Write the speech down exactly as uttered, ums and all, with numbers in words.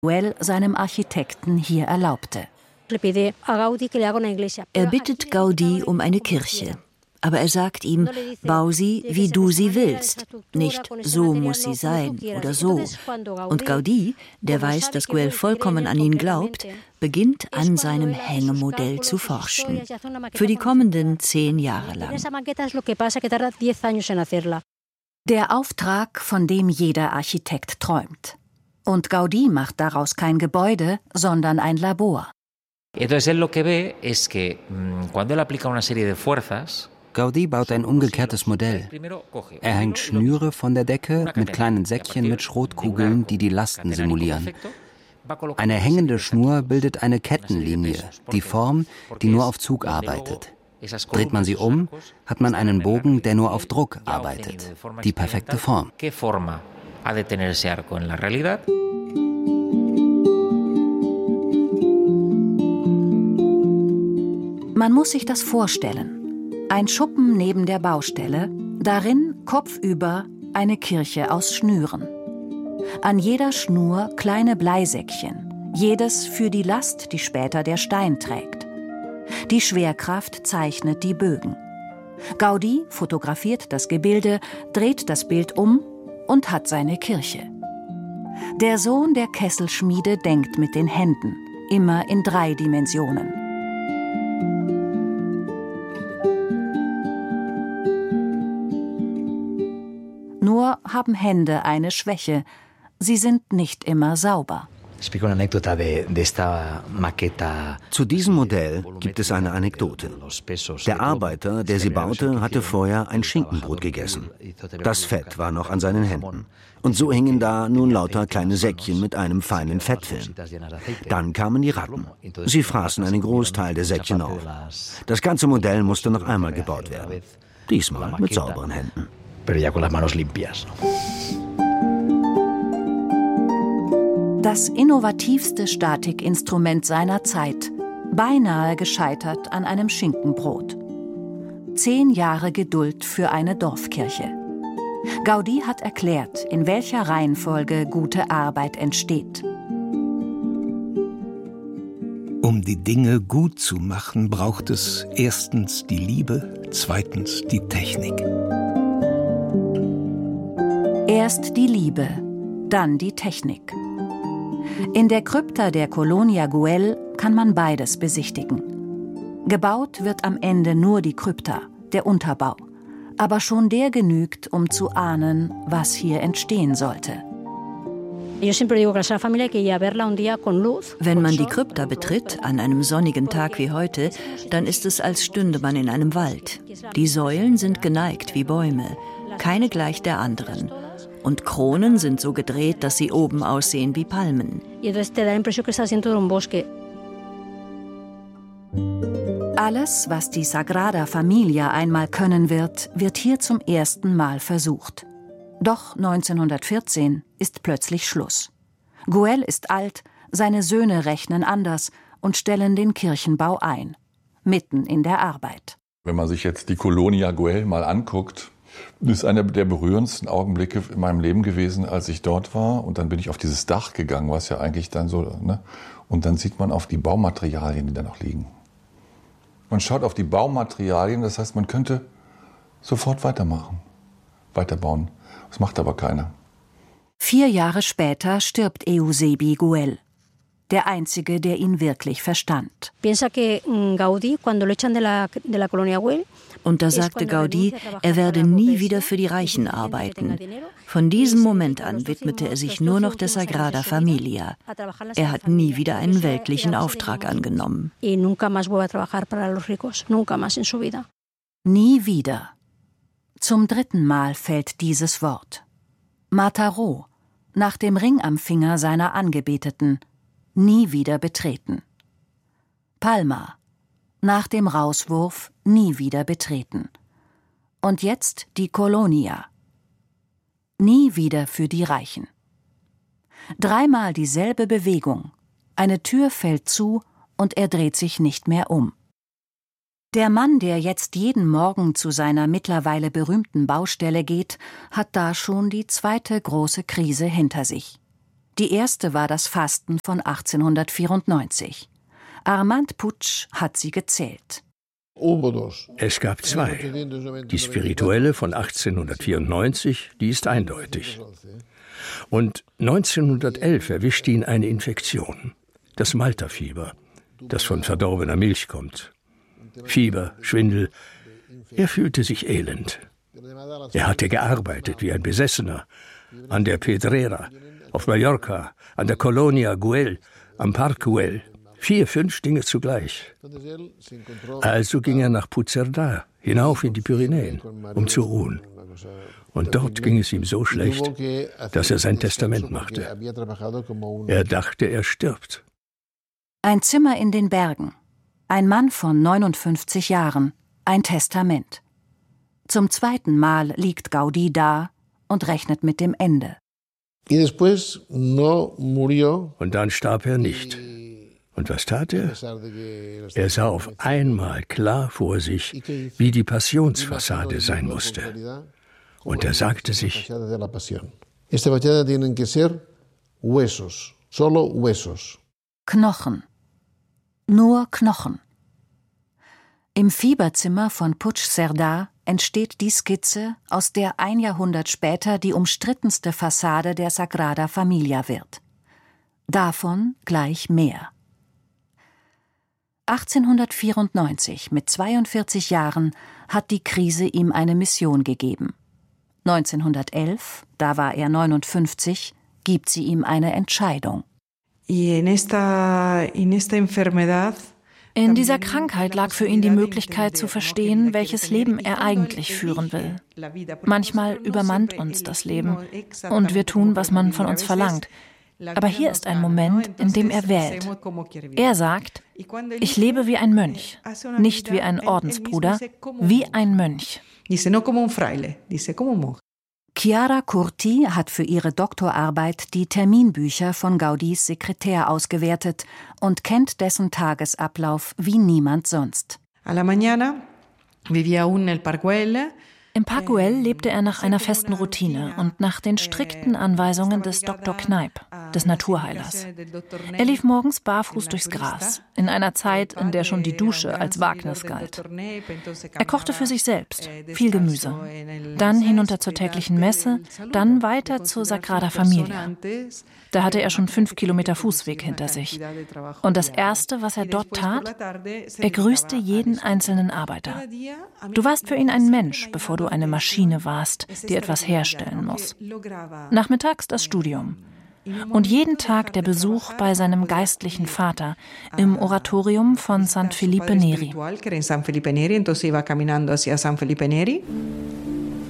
Güell seinem Architekten hier erlaubte. Er bittet Gaudí um eine Kirche. Aber er sagt ihm, bau sie, wie du sie willst. Nicht, so muss sie sein oder so. Und Gaudí, der weiß, dass Güell vollkommen an ihn glaubt, beginnt an seinem Hängemodell zu forschen. Für die kommenden zehn Jahre lang. Der Auftrag, von dem jeder Architekt träumt. Und Gaudí macht daraus kein Gebäude, sondern ein Labor. Gaudí baut ein umgekehrtes Modell. Er hängt Schnüre von der Decke mit kleinen Säckchen mit Schrotkugeln, die die Lasten simulieren. Eine hängende Schnur bildet eine Kettenlinie, die Form, die nur auf Zug arbeitet. Dreht man sie um, hat man einen Bogen, der nur auf Druck arbeitet. Die perfekte Form. Man muss sich das vorstellen. Ein Schuppen neben der Baustelle, darin kopfüber eine Kirche aus Schnüren. An jeder Schnur kleine Bleisäckchen, jedes für die Last, die später der Stein trägt. Die Schwerkraft zeichnet die Bögen. Gaudí fotografiert das Gebilde, dreht das Bild um und hat seine Kirche. Der Sohn der Kesselschmiede denkt mit den Händen, immer in drei Dimensionen. Nur haben Hände eine Schwäche. Sie sind nicht immer sauber. Zu diesem Modell gibt es eine Anekdote. Der Arbeiter, der sie baute, hatte vorher ein Schinkenbrot gegessen. Das Fett war noch an seinen Händen. Und so hingen da nun lauter kleine Säckchen mit einem feinen Fettfilm. Dann kamen die Ratten. Sie fraßen einen Großteil der Säckchen auf. Das ganze Modell musste noch einmal gebaut werden. Diesmal mit sauberen Händen. Das innovativste Statikinstrument seiner Zeit, beinahe gescheitert an einem Schinkenbrot. Zehn Jahre Geduld für eine Dorfkirche. Gaudí hat erklärt, in welcher Reihenfolge gute Arbeit entsteht. Um die Dinge gut zu machen, braucht es erstens die Liebe, zweitens die Technik. Erst die Liebe, dann die Technik. In der Krypta der Colonia Güell kann man beides besichtigen. Gebaut wird am Ende nur die Krypta, der Unterbau. Aber schon der genügt, um zu ahnen, was hier entstehen sollte. Wenn man die Krypta betritt, an einem sonnigen Tag wie heute, dann ist es, als stünde man in einem Wald. Die Säulen sind geneigt wie Bäume, keine gleich der anderen. Und Kronen sind so gedreht, dass sie oben aussehen wie Palmen. Alles, was die Sagrada Familia einmal können wird, wird hier zum ersten Mal versucht. Doch neunzehnhundertvierzehn ist plötzlich Schluss. Güell ist alt, seine Söhne rechnen anders und stellen den Kirchenbau ein. Mitten in der Arbeit. Wenn man sich jetzt die Colonia Güell mal anguckt, das ist einer der berührendsten Augenblicke in meinem Leben gewesen, als ich dort war. Und dann bin ich auf dieses Dach gegangen, was ja eigentlich dann so, ne? Und dann sieht man auf die Baumaterialien, die da noch liegen. Man schaut auf die Baumaterialien, das heißt, man könnte sofort weitermachen, weiterbauen. Das macht aber keiner. Vier Jahre später stirbt Eusebi Güell. Der Einzige, der ihn wirklich verstand. Und da sagte Gaudí, er werde nie wieder für die Reichen arbeiten. Von diesem Moment an widmete er sich nur noch der Sagrada Familia. Er hat nie wieder einen weltlichen Auftrag angenommen. Nie wieder. Zum dritten Mal fällt dieses Wort. Mataró, nach dem Ring am Finger seiner Angebeteten, nie wieder betreten. Palma, nach dem Rauswurf nie wieder betreten. Und jetzt die Colonia. Nie wieder für die Reichen. Dreimal dieselbe Bewegung. Eine Tür fällt zu und er dreht sich nicht mehr um. Der Mann, der jetzt jeden Morgen zu seiner mittlerweile berühmten Baustelle geht, hat da schon die zweite große Krise hinter sich. Die erste war das Fasten von achtzehnhundertvierundneunzig. Armand Puig hat sie gezählt. Es gab zwei. Die spirituelle von achtzehnhundertvierundneunzig, die ist eindeutig. Und neunzehnhundertelf erwischte ihn eine Infektion, das Malta-Fieber, das von verdorbener Milch kommt. Fieber, Schwindel, er fühlte sich elend. Er hatte gearbeitet wie ein Besessener, an der Pedrera, auf Mallorca, an der Colonia Güell, am Parc Güell. Vier, fünf Dinge zugleich. Also ging er nach Puigcerdà, hinauf in die Pyrenäen, um zu ruhen. Und dort ging es ihm so schlecht, dass er sein Testament machte. Er dachte, er stirbt. Ein Zimmer in den Bergen. Ein Mann von neunundfünfzig Jahren. Ein Testament. Zum zweiten Mal liegt Gaudí da und rechnet mit dem Ende. Und dann starb er nicht. Und was tat er? Er sah auf einmal klar vor sich, wie die Passionsfassade sein musste. Und er sagte sich, Knochen. Nur Knochen. Im Fieberzimmer von Puigcerdà entsteht die Skizze, aus der ein Jahrhundert später die umstrittenste Fassade der Sagrada Familia wird. Davon gleich mehr. achtzehnhundertvierundneunzig, mit zweiundvierzig Jahren, hat die Krise ihm eine Mission gegeben. neunzehnhundertelf, da war er neunundfünfzig, gibt sie ihm eine Entscheidung. In dieser Krankheit lag für ihn die Möglichkeit zu verstehen, welches Leben er eigentlich führen will. Manchmal übermannt uns das Leben und wir tun, was man von uns verlangt. Aber hier ist ein Moment, in dem er wählt. Er sagt, ich lebe wie ein Mönch, nicht wie ein Ordensbruder, wie ein Mönch. Chiara Curti hat für ihre Doktorarbeit die Terminbücher von Gaudís Sekretär ausgewertet und kennt dessen Tagesablauf wie niemand sonst. Im Parc Güell lebte er nach einer festen Routine und nach den strikten Anweisungen des Doktor Kneipp, des Naturheilers. Er lief morgens barfuß durchs Gras, in einer Zeit, in der schon die Dusche als Wagnis galt. Er kochte für sich selbst, viel Gemüse. Dann hinunter zur täglichen Messe, dann weiter zur Sagrada Familia. Da hatte er schon fünf Kilometer Fußweg hinter sich. Und das Erste, was er dort tat, er grüßte jeden einzelnen Arbeiter. Du warst für ihn ein Mensch, bevor du eine Maschine warst, die etwas herstellen muss. Nachmittags das Studium. Und jeden Tag der Besuch bei seinem geistlichen Vater im Oratorium von San Felipe Neri.